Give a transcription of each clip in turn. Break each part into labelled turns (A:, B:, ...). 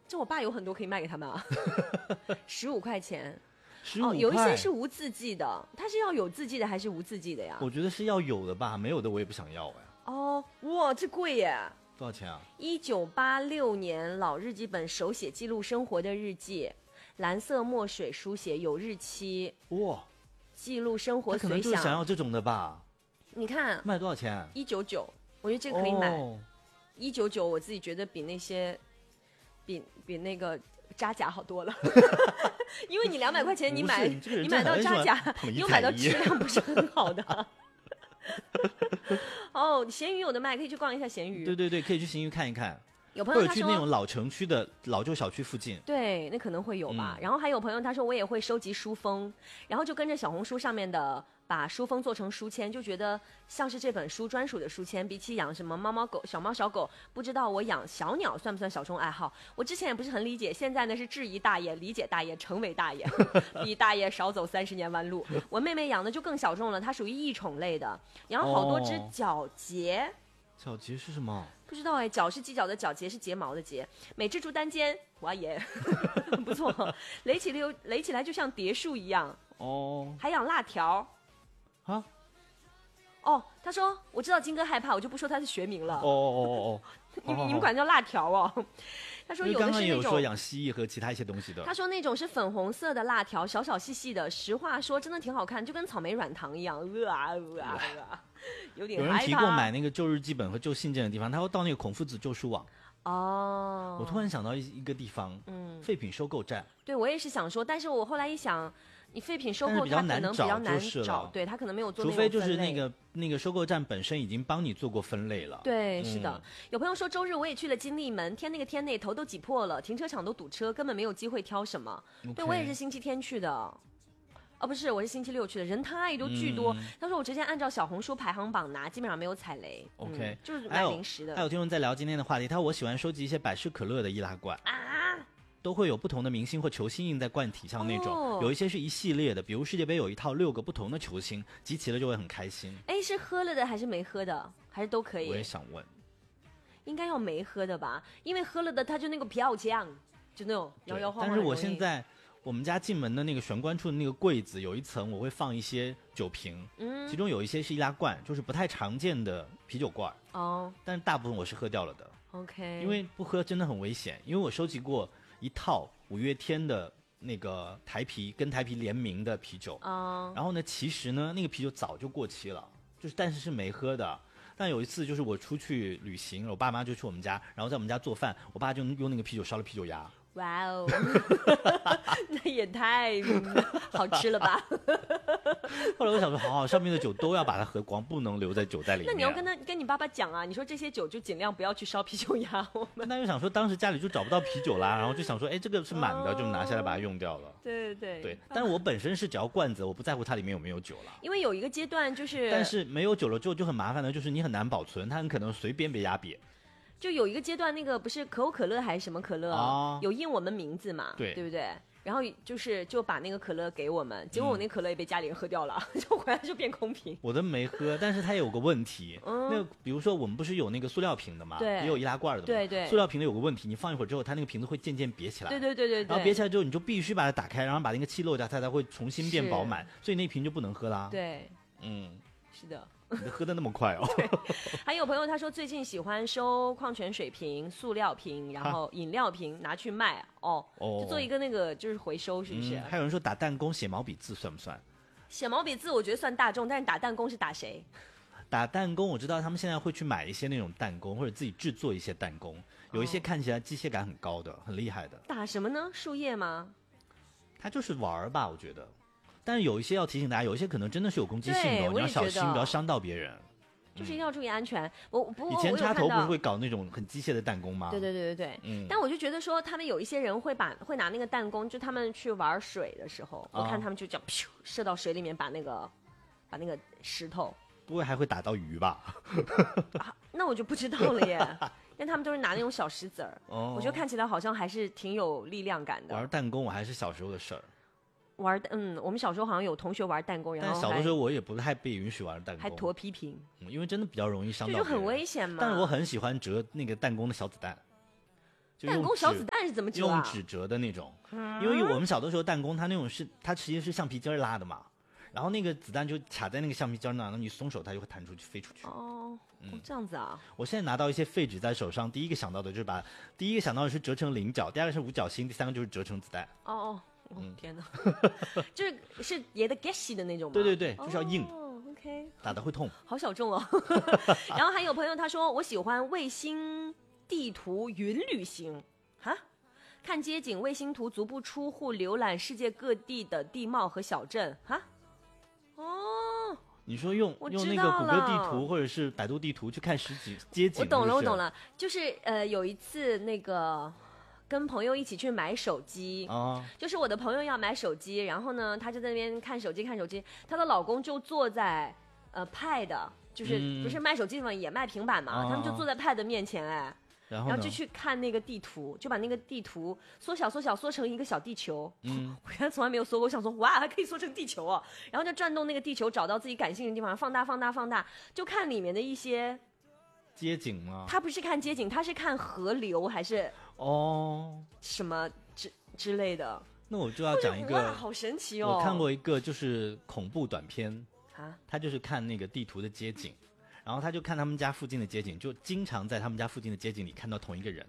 A: 这我爸有很多可以卖给他们啊，15块钱。
B: 15块。
A: 有一些是无字迹的，它是要有字迹的还是无字迹的呀？
B: 我觉得是要有的吧，没有的我也不想要哎。
A: 哦，哇，这贵耶！
B: 多少钱啊
A: ？1986年老日记本手写记录生活的日记，蓝色墨水书写，有日期。
B: 哇，
A: 记录生活随想。
B: 他可能就是想要这种的吧？
A: 你看
B: 卖多少钱
A: ？199，我觉得这个可以买。199，我自己觉得比那些，比那个扎甲好多了。因为你200块钱你买到扎甲，你又买到质量不是很好的。哦，闲鱼有的卖，可以去逛一下闲鱼。
B: 对对对，可以去闲鱼看一看。
A: 有朋友他说
B: 或者去那种老城区的老旧小区附近，
A: 对，那可能会有吧。然后还有朋友他说我也会收集书封，然后就跟着小红书上面的把书封做成书签，就觉得像是这本书专属的书签。比起养什么猫猫狗、小猫小狗，不知道我养小鸟算不算小众爱好？我之前也不是很理解，现在呢是质疑大爷、理解大爷、成为大爷，比大爷少走30年弯路。我妹妹养的就更小众了，它属于异宠类的，养好多只角节。
B: 角节是什么？
A: 不知道哎，角是犄角的角，节是睫毛的节。每只猪单间，哇耶，不错，垒起来就像蝶树一样。
B: 哦，
A: 还养辣条。
B: 啊？
A: 哦，他说我知道金哥害怕，我就不说他的学名了。
B: 哦，
A: 你们管叫辣条哦。他说有的是那种，刚刚
B: 也有说养蜥蜴和其他一些东西的。
A: 他说那种是粉红色的辣条，小小细细的，实话说真的挺好看，就跟草莓软糖一样。有点害怕。
B: 有人提过买那个旧日记本和旧信件的地方，他会到那个孔夫子旧书网。
A: 哦，
B: 我突然想到一个地方，废品收购站。
A: 对，我也是想说，但是我后来一想，你废品收购它可能比较难找，对，它可能没有做那种分类，
B: 除非就是那个收购站本身已经帮你做过分类了。
A: 对，是的。有朋友说周日我也去了金利门，天那个天内头都挤破了，停车场都堵车，根本没有机会挑什么。对，我也是星期天去的。哦，不是，我是星期六去的，人太多巨多。他说我直接按照小红书排行榜拿，基本上没有踩雷。
B: OK，
A: 就是买零食的。
B: 还有听众在聊今天的话题，他说我喜欢收集一些百事可乐的易拉罐
A: 啊，
B: 都会有不同的明星或球星印在罐体上那种，有一些是一系列的，比如世界杯有一套6个不同的球星，集齐了就会很开心。
A: 哎，是喝了的还是没喝的，还是都可以？
B: 我也想问，
A: 应该要没喝的吧，因为喝了的它就那个飘酱，就那种摇摇晃晃。
B: 但是我现在。我们家进门的那个玄关处的那个柜子有一层，我会放一些酒瓶，其中有一些是易拉罐，就是不太常见的啤酒罐。
A: 哦，
B: 但是大部分我是喝掉了的。
A: OK，
B: 因为不喝真的很危险，因为我收集过一套5月天的那个台啤跟台啤联名的啤酒，然后呢，其实呢那个啤酒早就过期了，但是没喝的。但有一次就是我出去旅行，我爸妈就去我们家，然后在我们家做饭，我爸就用那个啤酒烧了啤酒鸭。
A: 哇哦，那也太好吃了吧！
B: 后来我想说，好，上面的酒都要把它喝光，不能留在酒袋里面。
A: 那你要跟你爸爸讲啊，你说这些酒就尽量不要去烧啤酒鸭。
B: 那又想说，当时家里就找不到啤酒啦，然后就想说，哎，这个是满的，就拿下来把它用掉了。
A: 对。
B: 但是我本身是只要罐子，我不在乎它里面有没有酒了。
A: 因为有一个阶段就是，
B: 但是没有酒了之后就很麻烦的，就是你很难保存，它很可能随便被压瘪。
A: 就有一个阶段，那个不是可口可乐还是什么可乐，有印我们名字嘛，对不对？然后就把那个可乐给我们，结果我那个可乐也被家里人喝掉了，就回来就变空瓶。
B: 我的没喝，但是它有个问题，那比如说我们不是有那个塑料瓶的嘛，也有易拉罐的嘛，
A: 对。
B: 塑料瓶的有个问题，你放一会儿之后，它那个瓶子会渐渐瘪起来，
A: 对。
B: 然后瘪起来之后，你就必须把它打开，然后把那个气漏掉，它才会重新变饱满，所以那瓶就不能喝啦。
A: 对，是的。
B: 你喝的那么快哦。
A: 还有朋友他说最近喜欢收矿泉水瓶、塑料瓶，然后饮料瓶拿去卖就做一个那个就是回收，是不是？
B: 还有人说打弹弓写毛笔字算不算？
A: 写毛笔字我觉得算大众，但是打弹弓是打谁？
B: 打弹弓我知道他们现在会去买一些那种弹弓，或者自己制作一些弹弓，有一些看起来机械感很高的，很厉害的。
A: 打什么呢？树叶吗？
B: 它就是玩吧，我觉得。但是有一些要提醒大家，有一些可能真的是有攻击性的，你要小心，不要伤到别人。
A: 就是一定要注意安全。
B: 以前插头不是会搞那种很机械的弹弓吗？
A: 对。但我就觉得说，他们有一些人会拿那个弹弓，就他们去玩水的时候，我看他们就这样射到水里面，把那个石头。
B: 不会还会打到鱼吧？
A: 那我就不知道了耶。但他们都是拿那种小石子儿，我觉得看起来好像还是挺有力量感的。
B: 玩弹弓我还是小时候的事儿。
A: 我们小时候好像有同学玩弹弓，然后
B: 但小的时候我也不太被允许玩弹弓，
A: 还驮批评，
B: 因为真的比较容易伤到别人，
A: 就很危险嘛。
B: 但是我很喜欢折那个弹弓的小子弹，
A: 弹弓小子弹是怎么折啊？
B: 用纸折的那种，因为我们小的时候弹弓它那种它其实是橡皮筋拉的嘛，然后那个子弹就卡在那个橡皮筋那，然后你松手它就会弹出去飞出去。
A: 这样子啊。
B: 我现在拿到一些废纸在手上，第一个想到的是折成菱角，第二个是五角星，第三个就是折成子弹。
A: 天哪，是叠的 gassy 的那种吗？
B: 对，就是要硬。
A: OK，
B: 打得会痛，
A: 好小众哦。然后还有朋友他说我喜欢卫星地图云旅行看街景，卫星图足不出户浏览世界各地的地貌和小镇
B: 你说用那个谷歌地图或者是百度地图去看街景，
A: 我懂了，就是有一次那个跟朋友一起去买手机就是我的朋友要买手机，然后呢他就在那边看手机，她的老公就坐在Pad， 就是不是卖手机地方也卖平板嘛，他们就坐在 Pad 面前然后就去看那个地图，就把那个地图缩成一个小地球。我原来从来没有缩过，我想说哇，还可以缩成地球哦。然后就转动那个地球，找到自己感兴趣的地方，放大，就看里面的一些
B: 街景吗？
A: 他不是看街景，他是看河流还是什么之类的。
B: 那我就要讲一个，
A: 哇，好神奇哦！
B: 我看过一个就是恐怖短片他就是看那个地图的街景。然后他就看他们家附近的街景，就经常在他们家附近的街景里看到同一个人。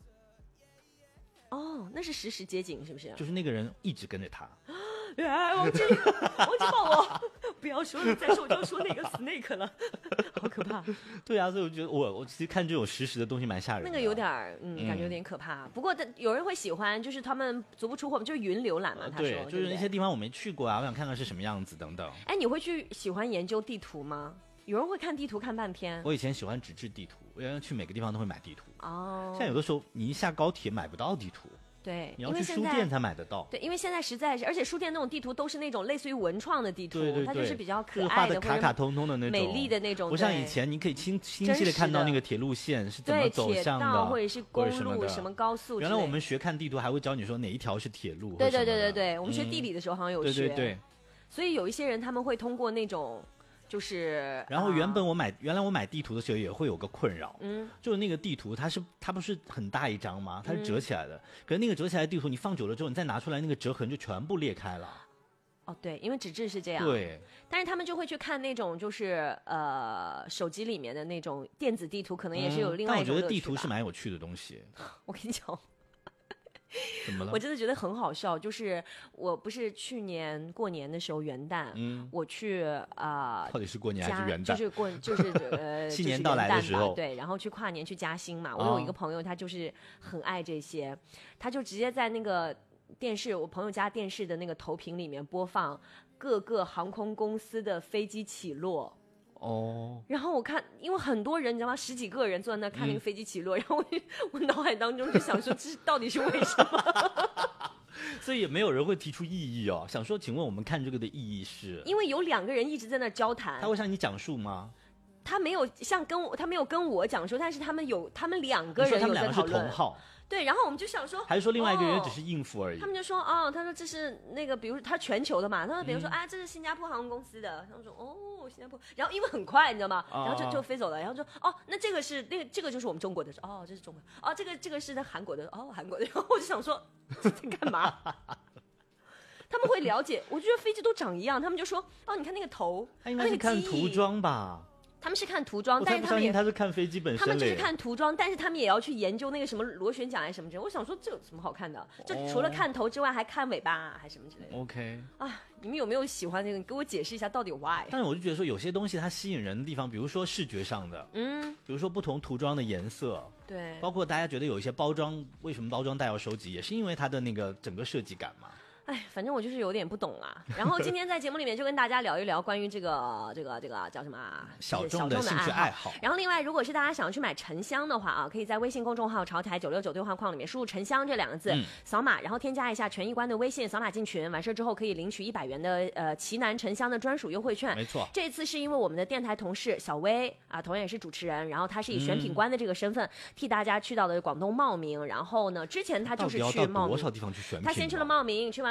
A: 那是实时街景是不是？
B: 就是那个人一直跟着他。
A: 忘记抱我，不要说了，再说我就说那个 snake 了，好可怕。
B: 对啊，所以我觉得我其实看这种实时的东西蛮吓人的。
A: 那个有点感觉有点可怕。不过有人会喜欢，就是他们足不出户，就是云浏览嘛。他说
B: 对，就是那些地方我没去过我想看看是什么样子等等。
A: 你会喜欢研究地图吗？有人会看地图看半天。
B: 我以前喜欢纸质地图，我要去每个地方都会买地图。现在有的时候你一下高铁买不到地图。
A: 对，
B: 你要去书店才买得到。
A: 对，因为现在实在是，而且书店那种地图都是那种类似于文创的地图，
B: 对，
A: 它就是比较可
B: 爱
A: 的，
B: 画的卡通的那种，
A: 美丽的那种。
B: 不像以前，你可以清晰的看到那个铁路线是怎么走向的，
A: 铁道或者是公路什么高速。
B: 原来我们学看地图还会教你说哪一条是铁路。
A: 对，我们学地理的时候好像有学。
B: 对。
A: 所以有一些人他们会通过那种。
B: 然后原来我买地图的时候也会有个困扰，就是那个地图它不是很大一张吗？它是折起来的，可是那个折起来的地图你放久了之后，你再拿出来，那个折痕就全部裂开了。
A: 对，因为纸质是这样。
B: 对，
A: 但是他们就会去看那种就是手机里面的那种电子地图，可能也是有另外一种乐趣吧。
B: 但我觉得地图是蛮有趣的东西。
A: 我跟你讲。
B: 怎么了？
A: 我真的觉得很好笑，就是我不是去年过年的时候元旦，我去到
B: 底是过年还是元旦？
A: 就是
B: 新年到来的时候，
A: 对，然后去跨年去嘉兴嘛。我有一个朋友，他就是很爱这些，他就直接在那个电视，我朋友家电视的那个投屏里面播放各个航空公司的飞机起落。然后我看，因为很多人你知道吗，10几个人坐在那看那个飞机起落，然后我脑海当中就想说，这到底是为什么？
B: 所以也没有人会提出异议想说，请问我们看这个的意义是？
A: 因为有2个人一直在那交谈。
B: 他会向你讲述吗？
A: 他没有跟我讲述，但是他们2个人有在讨论。
B: 他们2个是同号。
A: 对，然后我们就想说，
B: 还是说另外一个人只是应付而已。
A: 他们就说他说这是那个，比如他全球的嘛，他说比如说这是新加坡航空公司的，他们说新加坡，然后因为很快你知道吗？然后就飞走了，然后说那这个是这个就是我们中国的，这是中国，这个是在韩国的，韩国的，然后我就想说这在干嘛？他们会了解，我觉得飞机都长一样，他们就说你看那个头，
B: 他应该是看涂装吧。
A: 他们是看涂装，但是
B: 他是看飞机本身。
A: 他们只是看涂装，但是他们也要去研究那个什么螺旋桨还是什么之类的。我想说这有什么好看的？就除了看头之外，还看尾巴还是什么之类的。
B: OK
A: 你们有没有喜欢那个？你给我解释一下到底 why？
B: 但是我就觉得说有些东西它吸引人的地方，比如说视觉上的，比如说不同涂装的颜色，
A: 对，
B: 包括大家觉得有一些包装，为什么包装袋要收集，也是因为它的那个整个设计感嘛。
A: 反正我就是有点不懂啦。然后今天在节目里面就跟大家聊一聊关于这个叫什么
B: 小众的兴趣爱好。
A: 然后另外，如果是大家想要去买沉香的话可以在微信公众号潮台969对话框里面输入沉香这2个字，扫码，然后添加一下权益观的微信，扫码进群，完事之后可以领取100元的奇楠沉香的专属优惠券。
B: 没错，
A: 这次是因为我们的电台同事小薇同样也是主持人，然后他是以选品官的这个身份替大家去到的广东茂名，然后呢之前他就是去茂名，
B: 多少地方去选品？
A: 他先去了茂名，去完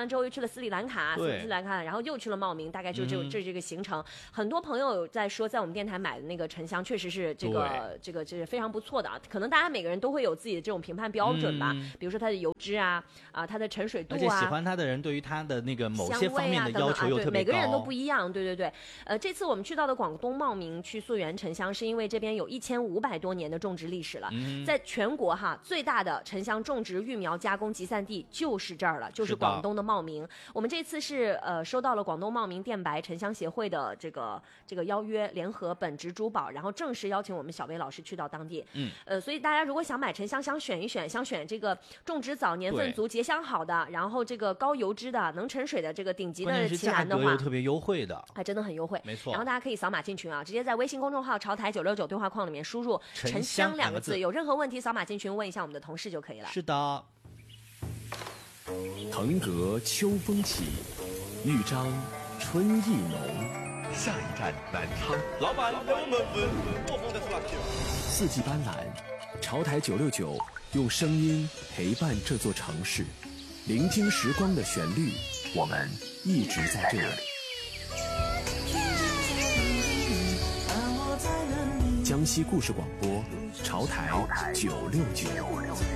A: 完了之后又去了斯里兰卡，然后又去了茂名，大概就这个行程。很多朋友在说，在我们电台买的那个沉香确实是这个非常不错的啊。可能大家每个人都会有自己的这种评判标准吧，比如说它的油脂啊它的沉水度啊，
B: 而且喜欢它的人对于它的那个某些方面的要求又特别高，
A: 每个人都不一样。对，这次我们去到的广东茂名去溯源沉香，是因为这边有1500多年的种植历史了，在全国最大的沉香种植、育苗、加工集散地就是这儿了，就是广东的茂名。我们这次是收到了广东茂名电白沉香协会的这个邀约，联合本植珠宝，然后正式邀请我们小薇老师去到当地。所以大家如果想买沉香，想选一选，想选这个种植早、年份足、结香好的，然后这个高油脂的、能沉水的这个顶级的奇楠的话，
B: 价格又特别优惠的，
A: 还真的很优惠，
B: 没错。
A: 然后大家可以扫码进群啊，直接在微信公众号潮台969对话框里面输入沉香2个字，有任何问题扫码进群问一下我们的同事就可以了。
B: 是的。
C: 腾阁秋风起，豫章春意浓。
D: 下一站南昌，老板给我们分过风的出来。
C: 四季斑斓，潮台969用声音陪伴这座城市，聆听时光的旋律，我们一直在这里。江西故事广播，潮台969。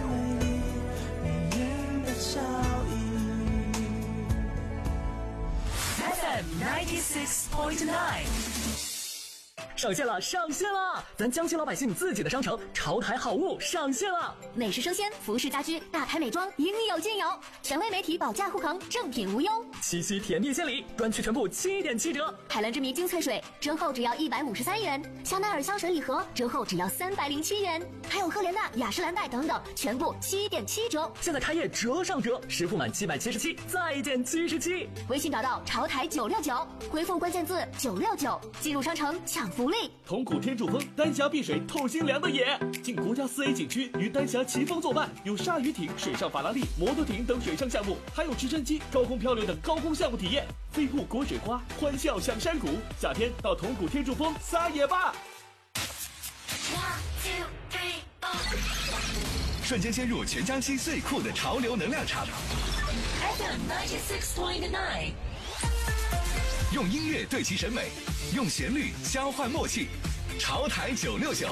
E: 96.9上线了！咱江西老百姓自己的商城潮台好物上线了，
F: 美食生鲜、服饰家居、大牌美妆应有尽有，权威媒体保价护航，正品无忧。
E: 七夕甜蜜献礼，专区全部7.7折。
F: 海蓝之谜精粹水折后只要153元，香奈儿香水礼盒折后只要307元，还有赫莲娜、雅诗兰黛等等，全部7.7折。
E: 现在开业折上折，实付满777再减77。
F: 微信找到潮台969，回复关键字969，进入商城抢福利。
G: 铜鼓天柱峰丹霞碧水透心凉的也，进国家4A 景区与丹霞齐峰作伴，有鲨鱼艇、水上法拉利、摩托艇等水上项目，还有直升机、高空漂流等高空项目体验。飞瀑裹水花，欢笑享山谷，夏天到铜鼓天柱峰撒野吧！
D: 瞬间陷入全江西最酷的潮流能量场。
H: FM 96.9，
D: 用音乐对齐审美，用旋律交换默契。潮台969，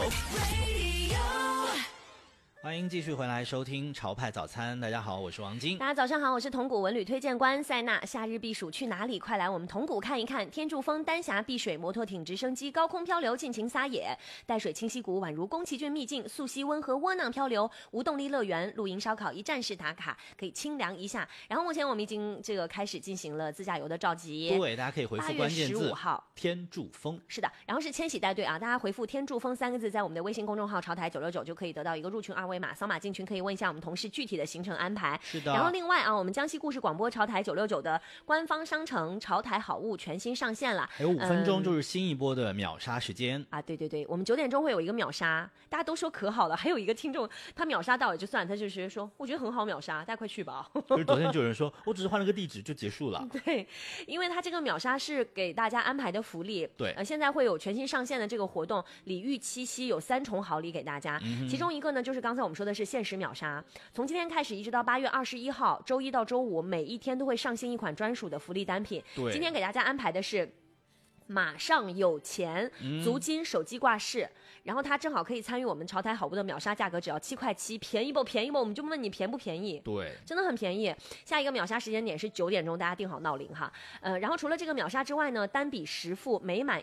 B: 欢迎继续回来收听潮派早餐。大家好，我是王晶。
A: 大家早上好，我是铜鼓文旅推荐官塞娜。夏日避暑去哪里？快来我们铜鼓看一看！天柱峰、丹霞碧水、摩托艇、直升机、高空漂流，尽情撒野；带水清溪谷宛如宫崎骏秘境，溯溪温和窝囊漂流；无动力乐园、露营烧烤一站式打卡，可以清凉一下。然后目前我们已经开始进行了自驾游的召集，
B: 对，大家可以回复关键字
A: 8月15号
B: 天柱峰。
A: 是的，然后是千禧带队啊，大家回复天柱峰3个字，在我们的微信公众号潮台969就可以得到一个入群2维码，扫码进群可以问一下我们同事具体的行程安排。
B: 是的。
A: 然后另外啊，我们江西故事广播潮台969的官方商城潮台好物全新上线了，
B: 还有5分钟就是新一波的秒杀时间
A: 啊！对，我们9点钟会有一个秒杀，大家都说可好了。还有一个听众他秒杀到也就算，他就是说我觉得很好秒杀，大家快去吧。
B: 就是昨天就有人说我只是换了个地址就结束了。
A: 对，因为他这个秒杀是给大家安排的福利。
B: 对，
A: 现在会有全新上线的这个活动，礼遇七夕有3重好礼给大家，其中一个呢就是刚才我们说的是限时秒杀，从今天开始一直到8月21号周一到周五，每一天都会上新一款专属的福利单品。
B: 对，
A: 今天给大家安排的是马上有钱足金手机挂饰，然后它正好可以参与我们潮台好物的秒杀，价格只要7块7，便宜不便宜不？我们就问你便不便宜？
B: 对，
A: 真的很便宜。下一个秒杀时间点是9点钟，大家定好闹铃哈。然后除了这个秒杀之外呢，单笔实付每满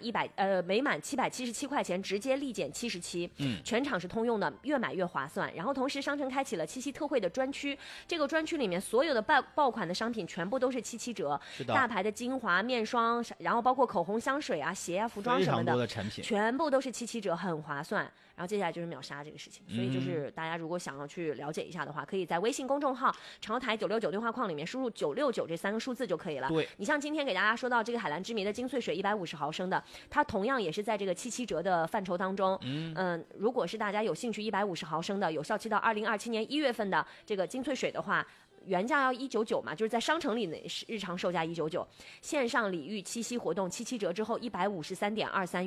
A: 777块钱直接立减77，全场是通用的，越买越划算。然后同时商城开启了七夕特惠的专区，这个专区里面所有的爆款的商品全部都是7折，
B: 是的，
A: 大牌的精华、面霜，然后包括口红、香水啊、鞋啊、服装什么
B: 非常多的产品，
A: 全部都是7折，很划算。然后接下来就是秒杀这个事情，所以就是大家如果想要去了解一下的话，可以在微信公众号潮台969对话框里面输入969这3个数字就可以了。
B: 对，
A: 你像今天给大家说到这个海蓝之谜的精粹水150毫升的，它同样也是在这个7折的范畴当中。如果是大家有兴趣150毫升的，有效期到2027年1月份的这个精粹水的话，原价要199嘛，就是在商城里日常售价199，线上礼遇七夕活动77折之后153.23元。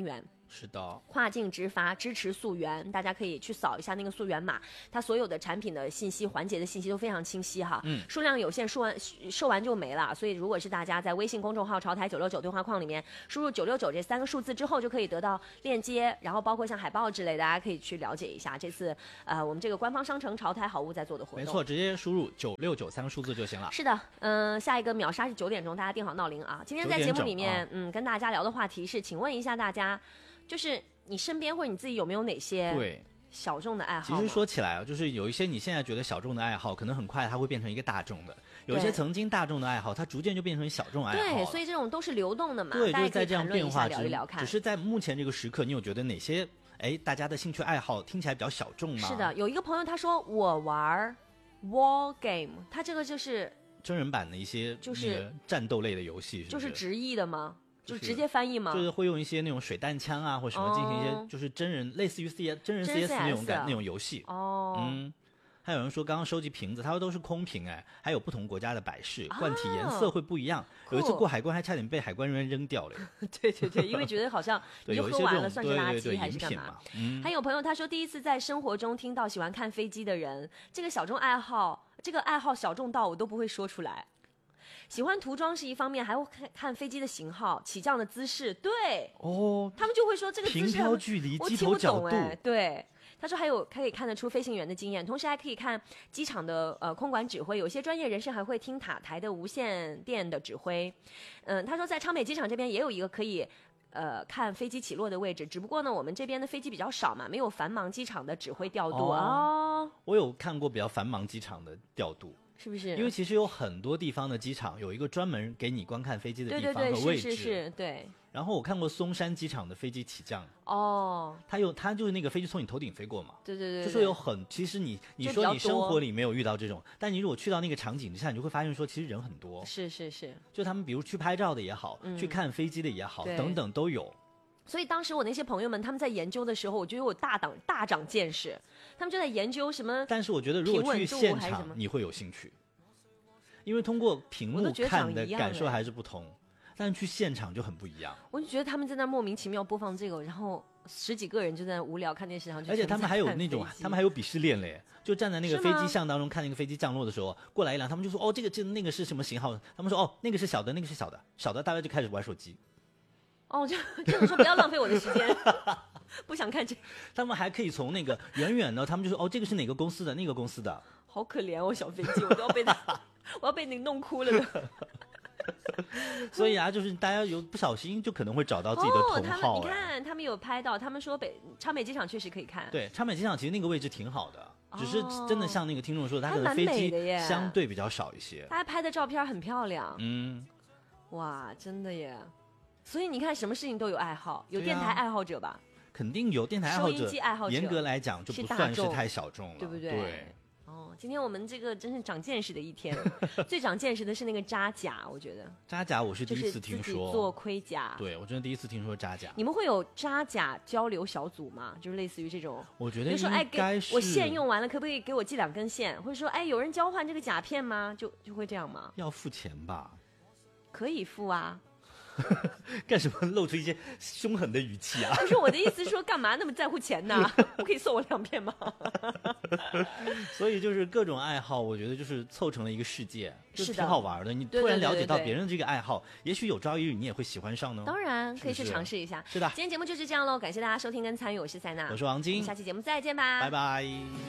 B: 是的，
A: 跨境直发，支持溯源，大家可以去扫一下那个溯源码，它所有的产品的信息、环节的信息都非常清晰哈。数量有限，售完就没了。所以如果是大家在微信公众号潮台969对话框里面输入969这3个数字之后，就可以得到链接，然后包括像海报之类的，大家可以去了解一下这次我们这个官方商城潮台好物在做的活动。
B: 没错，直接输入969个数字就行了。
A: 是的，下一个秒杀是9点钟，大家定好闹铃啊。今天在节目里面，跟大家聊的话题是，请问一下大家，就是你身边或者你自己有没有哪些
B: 对
A: 小众的爱好？
B: 其实说起来啊，就是有一些你现在觉得小众的爱好，可能很快它会变成一个大众的；有一些曾经大众的爱好，它逐渐就变成小众爱好了。
A: 对，所以这种都是流动的嘛。
B: 对，
A: 大家
B: 就是在这样变化
A: 聊一聊看。
B: 只是在目前这个时刻，你有觉得哪些大家的兴趣爱好听起来比较小众吗？
A: 是的，有一个朋友他说我玩 War Game， 他这个就是
B: 真人版的一些
A: 就是
B: 那个战斗类的游戏，
A: 就是直译的吗？就直接翻译吗？
B: 就是会用一些那种水弹枪啊，或什么进行一些就是真人类似于真人 CS 那种游戏。还有人说刚刚收集瓶子，他说都是空瓶还有不同国家的摆饰，罐体颜色会不一样。有一次过海关还差点被海关人员扔掉了。
A: 对，因为觉得好像你就喝完了算是垃圾还是干嘛？还有朋友他说第一次在生活中听到喜欢看飞机的人，这个爱好小众到我都不会说出来。喜欢涂装是一方面，还会看飞机的型号、起降的姿势。对，他们就会说这个姿势
B: 平飘距离、机头角度。
A: 对，他说还可以看得出飞行员的经验，同时还可以看机场的空管指挥，有些专业人士还会听塔台的无线电的指挥。他说在昌北机场这边也有一个可以看飞机起落的位置，只不过呢我们这边的飞机比较少嘛，没有繁忙机场的指挥调度。
B: 我有看过比较繁忙机场的调度。
A: 是不是？因
B: 为其实有很多地方的机场有一个专门给你观看飞机的地方和位置。
A: 是，对。
B: 然后我看过松山机场的飞机起降。它就是那个飞机从你头顶飞过嘛。
A: 对。
B: 就说其实你说你生活里没有遇到这种，但你如果去到那个场景之下，你就会发现说其实人很多。
A: 是。
B: 就他们比如去拍照的也好，去看飞机的也好，等等都有。
A: 所以当时我那些朋友们他们在研究的时候，我觉得我大长见识，他们就在研究什么。
B: 但是我觉得如果去现场你会有兴趣，因为通过屏幕看的感受还是不同，但是去现场就很不一样。
A: 我就觉得他们在那莫名其妙播放这个，然后10几个人就在无聊看电视，然后
B: 而且他们还有那种他们还有鄙视链嘞，就站在那个飞机巷当中看那个飞机降落的时候，过来一辆他们就说这个那个是什么型号，他们说那个是小的，那个是小的，小的大概就开始玩手机。
A: 就是说不要浪费我的时间，不想看这。
B: 他们还可以从那个远远的，他们就说这个是哪个公司的，那个公司的。
A: 好可怜小飞机，我都要被我要被你弄哭了的。
B: 所以就是大家有不小心就可能会找到自己的同好。
A: 你看他们有拍到，他们说昌北机场确实可以看。
B: 对，昌北机场其实那个位置挺好的，只是真的像那个听众说，他可能飞机相对比较少一些。
A: 大家拍的照片很漂亮。哇，真的耶。所以你看，什么事情都有爱好，有电台爱好者吧？
B: 肯定有电台爱好者，
A: 收音机爱好者，
B: 严格来讲就不算是太小众了，
A: 对不对？
B: 对。
A: 今天我们这个真是长见识的一天。最长见识的是那个扎甲，我觉得。扎
B: 甲我是第一次听说。
A: 就是自己做盔甲。
B: 对，我真的第一次听说扎甲。
A: 你们会有扎甲交流小组吗？就是类似于这种。
B: 我觉得应
A: 该是。我线用完了，可不可以给我寄2根线？或者说，有人交换这个甲片吗？就会这样吗？
B: 要付钱吧？
A: 可以付啊。
B: 干什么露出一些凶狠的语气啊？
A: 不是我的意思是说，干嘛那么在乎钱呢？不可以送我2片吗？
B: 所以就是各种爱好，我觉得就是凑成了一个世界，就是挺好玩的。你突然了解到别人的这个爱好，也许有朝一日你也会喜欢上呢。
A: 当然可以去尝试一下。
B: 是的，
A: 今天节目就是这样喽，感谢大家收听跟参与，我是塞娜，
B: 我是王晶，
A: 下期节目再见吧，
B: 拜拜。